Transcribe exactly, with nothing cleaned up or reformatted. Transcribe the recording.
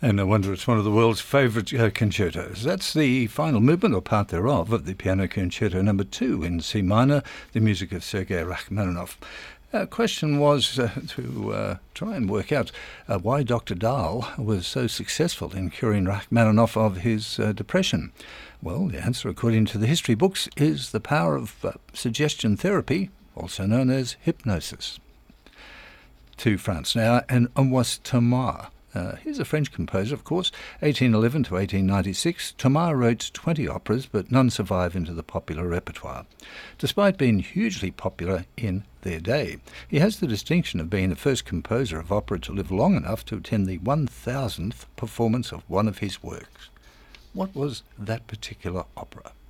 And no wonder it's one of the world's favourite uh, concertos. That's the final movement, or part thereof, of the Piano Concerto Number Two in C minor, the music of Sergei Rachmaninoff. The uh, question was uh, to uh, try and work out uh, why Doctor Dahl was so successful in curing Rachmaninoff of his uh, depression. Well, the answer, according to the history books, is the power of uh, suggestion therapy, also known as hypnosis. To France now, and was Thomas. Uh, he's a French composer, of course, eighteen eleven to eighteen ninety-six. Thomas wrote twenty operas, but none survive into the popular repertoire, despite being hugely popular in their day. He has the distinction of being the first composer of opera to live long enough to attend the one thousandth performance of one of his works. What was that particular opera?